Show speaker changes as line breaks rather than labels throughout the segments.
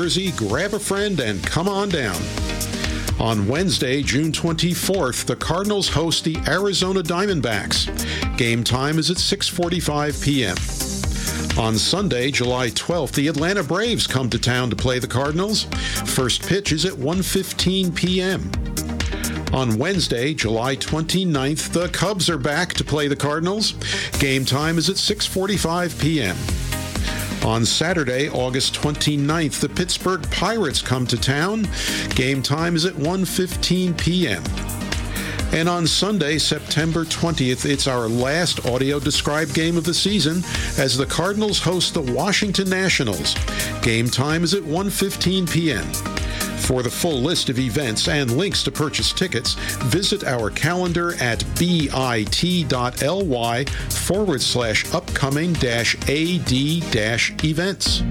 Jersey, grab a friend and come on down. On Wednesday, June 24th, the Cardinals host the Arizona Diamondbacks. Game time is at 6:45 p.m. On Sunday, July 12th, the Atlanta Braves come to town to play the Cardinals. First pitch is at 1:15 p.m. On Wednesday, July 29th, the Cubs are back to play the Cardinals. Game time is at 6:45 p.m. On Saturday, August 29th, the Pittsburgh Pirates come to town. Game time is at 1:15 p.m. And on Sunday, September 20th, it's our last audio-described game of the season as the Cardinals host the Washington Nationals. Game time is at 1:15 p.m. For the full list of events and links to purchase tickets, visit our calendar at bit.ly/upcoming-ad-events.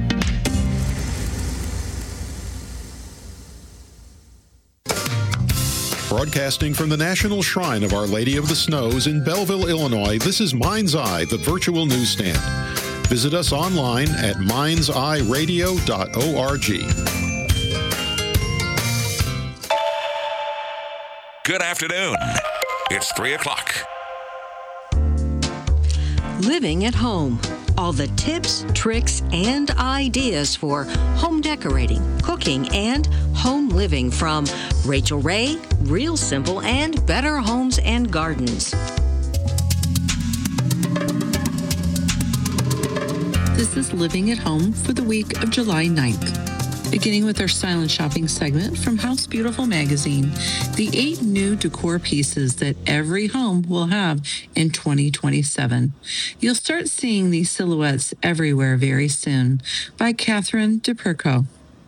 Broadcasting from the National Shrine of Our Lady of the Snows in Belleville, Illinois, this is Mind's Eye, the virtual newsstand. Visit us online at mindseyeradio.org.
Good afternoon. It's 3 o'clock.
Living at home. All the tips, tricks, and ideas for home decorating, cooking, and home living from Rachel Ray, Real Simple, and Better Homes and Gardens.
This is Living at Home for the week of July 9th. Beginning with our silent shopping segment from House Beautiful magazine, the 8 new decor pieces that every home will have in 2027. You'll start seeing these silhouettes everywhere very soon, by Catherine DePerco.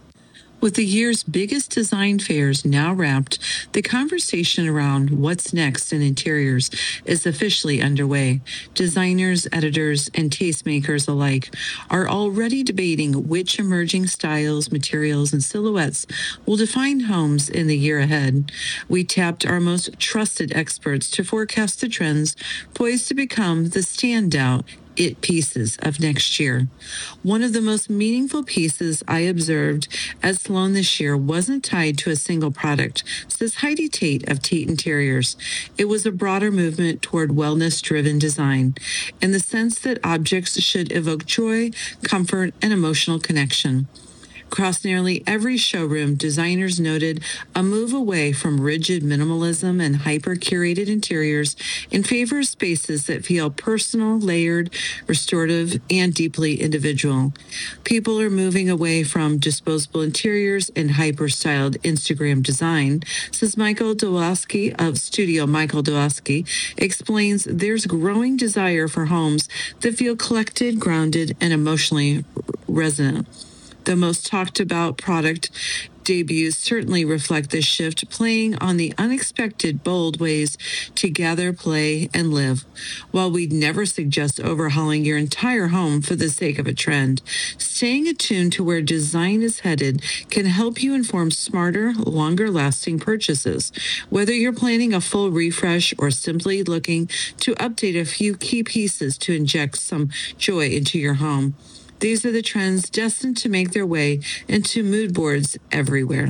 With the year's biggest design fairs now wrapped, the conversation around what's next in interiors is officially underway. Designers, editors, and tastemakers alike are already debating which emerging styles, materials, and silhouettes will define homes in the year ahead. We tapped our most trusted experts to forecast the trends poised to become the standout pieces of next year. One of the most meaningful pieces I observed at Sloan this year wasn't tied to a single product, says Heidi Tate of Tate Interiors. It was a broader movement toward wellness-driven design, in the sense that objects should evoke joy, comfort, and emotional connection. Across nearly every showroom, designers noted a move away from rigid minimalism and hyper-curated interiors in favor of spaces that feel personal, layered, restorative, and deeply individual. People are moving away from disposable interiors and hyper-styled Instagram design, says Michael Dawowski of Studio Michael Dawowski, explains there's growing desire for homes that feel collected, grounded, and emotionally resonant. The most talked about product debuts certainly reflect this shift, playing on the unexpected, bold ways to gather, play, and live. While we'd never suggest overhauling your entire home for the sake of a trend, staying attuned to where design is headed can help you inform smarter, longer-lasting purchases. Whether you're planning a full refresh or simply looking to update a few key pieces to inject some joy into your home, these are the trends destined to make their way into mood boards everywhere.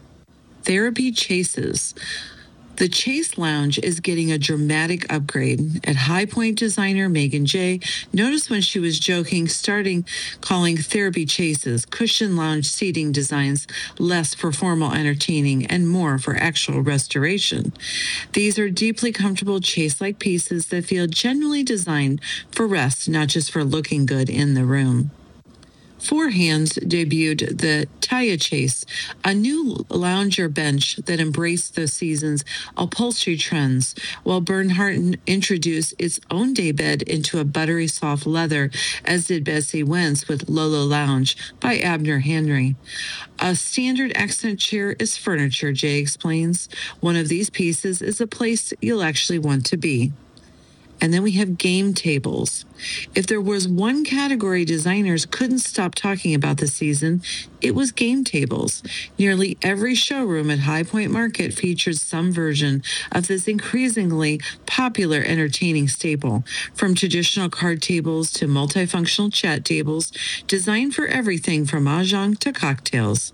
Therapy chases. The Chase Lounge is getting a dramatic upgrade. At High Point designer Megan J. noticed when she was joking, starting calling therapy chases cushion lounge seating designs, less for formal entertaining and more for actual restoration. These are deeply comfortable chase-like pieces that feel genuinely designed for rest, not just for looking good in the room. Four Hands debuted the Taya Chase, a new lounger bench that embraced the season's upholstery trends, while Bernhardt introduced its own daybed into a buttery soft leather, as did Bessie Wentz with Lolo Lounge by Abner Henry. A standard accent chair is furniture, Jay explains. One of these pieces is a place you'll actually want to be. And then we have game tables. If there was one category designers couldn't stop talking about this season, it was game tables. Nearly every showroom at High Point Market featured some version of this increasingly popular entertaining staple, from traditional card tables to multifunctional chat tables, designed for everything from mahjong to cocktails.